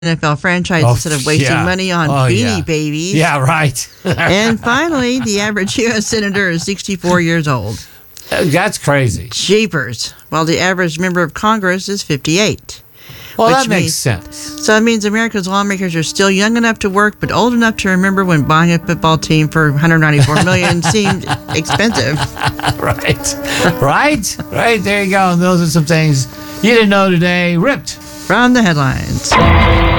NFL franchise instead of wasting money on Beanie Babies. Yeah, right. And finally, the average U.S. senator is 64 years old. That's crazy. Jeepers. While the average member of Congress is 58. Well, that makes sense. So that means America's lawmakers are still young enough to work, but old enough to remember when buying a football team for $194 million seemed expensive. Right. There you go. And those are some things you didn't know today. Ripped from the headlines.